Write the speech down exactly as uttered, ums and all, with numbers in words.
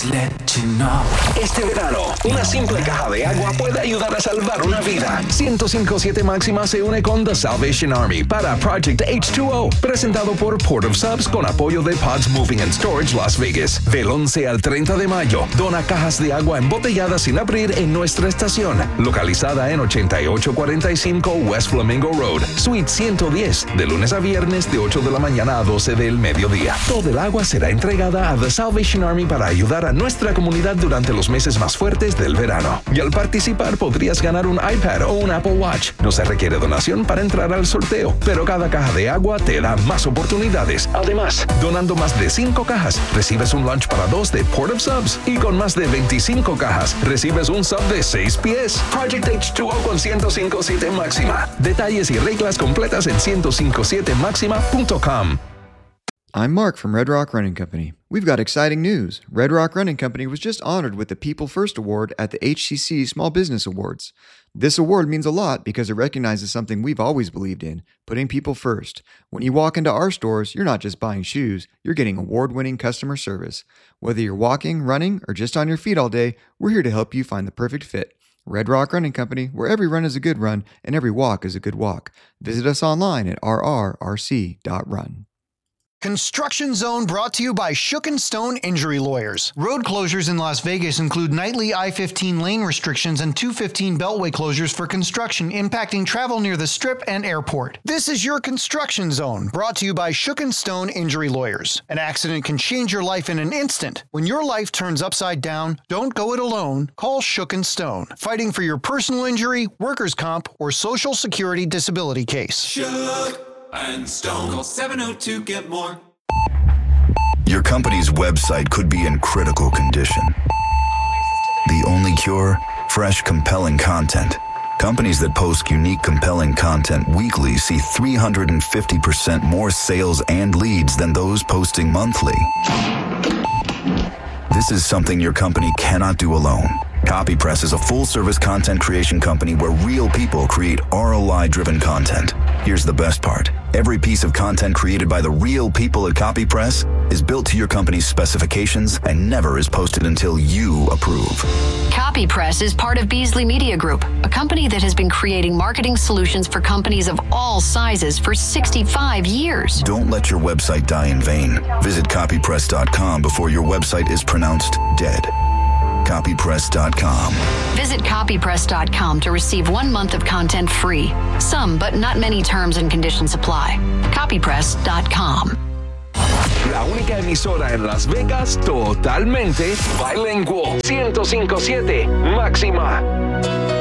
let you know. Este verano, una simple caja de agua puede ayudar a salvar una vida. ciento cinco punto siete Máxima se une con The Salvation Army para Project H two O, presentado por Port of Subs con apoyo de Pods Moving and Storage Las Vegas. Del once al treinta de mayo, dona cajas de agua embotelladas sin abrir en nuestra estación, localizada en ochenta y ocho cuarenta y cinco West Flamingo Road, Suite ciento diez, de lunes a viernes de ocho de la mañana a doce del mediodía. Todo el agua será entregada a The Salvation Army para ayudar a nuestra comunidad durante los meses más fuertes del verano. Y al participar podrías ganar un iPad o un Apple Watch. No se requiere donación para entrar al sorteo, pero cada caja de agua te da más oportunidades. Además, donando más de cinco cajas, recibes un lunch para dos de Port of Subs. Y con más de veinticinco cajas, recibes un sub de seis pies. Project H two O con ciento cinco punto siete Máxima. Detalles y reglas completas en ciento cinco siete máxima punto com. I'm Mark from Red Rock Running Company. We've got exciting news. Red Rock Running Company was just honored with the People First Award at the H C C Small Business Awards. This award means a lot because it recognizes something we've always believed in, putting people first. When you walk into our stores, you're not just buying shoes, you're getting award-winning customer service. Whether you're walking, running, or just on your feet all day, we're here to help you find the perfect fit. Red Rock Running Company, where every run is a good run and every walk is a good walk. Visit us online at r r r c dot run. Construction Zone brought to you by Shook and Stone Injury Lawyers. Road closures in Las Vegas include nightly I fifteen lane restrictions and two fifteen beltway closures for construction impacting travel near the Strip and airport. This is your Construction Zone, brought to you by Shook and Stone Injury Lawyers. An accident can change your life in an instant. When your life turns upside down, don't go it alone. Call Shook and Stone, fighting for your personal injury, workers' comp, or Social Security disability case. Shook and Stone. Call seven oh two get more. Your company's website could be in critical condition. The only cure? Fresh, compelling content. Companies that post unique, compelling content weekly see three hundred fifty percent more sales and leads than those posting monthly. This is something your company cannot do alone. CopyPress is a full-service content creation company where real people create R O I-driven content. Here's the best part. Every piece of content created by the real people at CopyPress is built to your company's specifications and never is posted until you approve. CopyPress is part of Beasley Media Group, a company that has been creating marketing solutions for companies of all sizes for sixty-five years. Don't let your website die in vain. Visit copypress dot com before your website is pronounced dead. copypress dot com. Visit copypress dot com to receive one month of content free. Some, but not many terms and conditions apply. copypress dot com. La única emisora en Las Vegas totalmente bilingüe. ciento cinco punto siete Máxima.